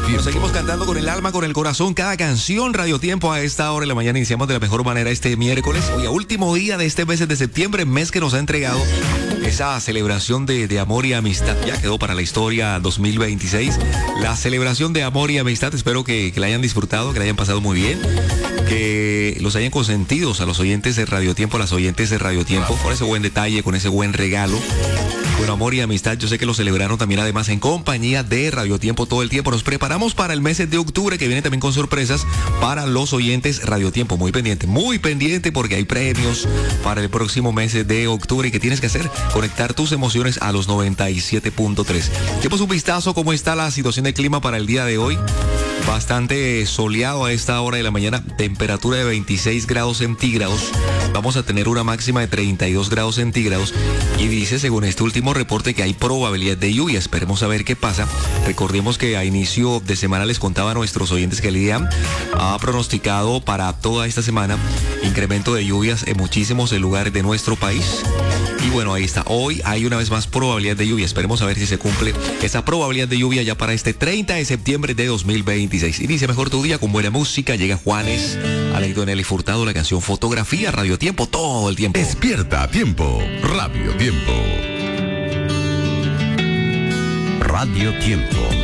Tiempo. Nos seguimos cantando con el alma, con el corazón, cada canción. Radio Tiempo a esta hora de la mañana. Iniciamos de la mejor manera este miércoles. Hoy, a último día de este mes de septiembre, mes que nos ha entregado esa celebración de amor y amistad. Ya quedó para la historia 2026. La celebración de amor y amistad. Espero que la hayan disfrutado, que la hayan pasado muy bien, que los hayan consentidos a los oyentes de Radio Tiempo, a las oyentes de Radio Tiempo, con ese buen detalle, con ese buen regalo. Con amor y amistad, yo sé que lo celebraron también además en compañía de Radio Tiempo todo el tiempo. Nos preparamos para el mes de octubre, que viene también con sorpresas para los oyentes Radio Tiempo. Muy pendiente porque hay premios para el próximo mes de octubre. ¿Y qué tienes que hacer? Conectar tus emociones a los 97.3. Demos un vistazo cómo está la situación de clima para el día de hoy. Bastante soleado a esta hora de la mañana, temperatura de 26 grados centígrados. Vamos a tener una máxima de 32 grados centígrados y dice, según este último reporte, que hay probabilidad de lluvia. Esperemos a ver qué pasa. Recordemos que a inicio de semana les contaba a nuestros oyentes que el IDEAM ha pronosticado para toda esta semana incremento de lluvias en muchísimos lugares de nuestro país. Y bueno, ahí está. Hoy hay una vez más probabilidad de lluvia. Esperemos a ver si se cumple esa probabilidad de lluvia ya para este 30 de septiembre de 2026. Inicia mejor tu día con buena música. Llega Juanes, Aleito Nelly Furtado, la canción Fotografía, Radio Tiempo, todo el tiempo. Despierta a tiempo. Radio Tiempo. Radio Tiempo.